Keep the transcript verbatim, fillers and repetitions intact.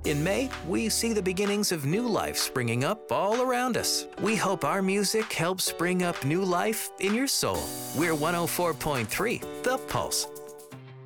In May, we see the beginnings of new life springing up all around us. We hope our music helps spring up new life in your soul. We're one oh four point three, The Pulse.